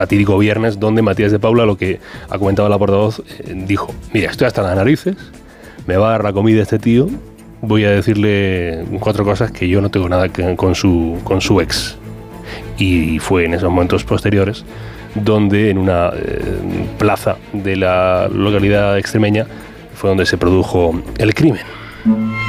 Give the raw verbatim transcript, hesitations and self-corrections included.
fatídico viernes, donde Matías de Paula, lo que ha comentado la portavoz, eh, dijo: mira, estoy hasta las narices, me va a dar la comida este tío, voy a decirle cuatro cosas que yo no tengo nada que, con, su, con su ex. Y fue en esos momentos posteriores donde en una eh, plaza de la localidad extremeña fue donde se produjo el crimen.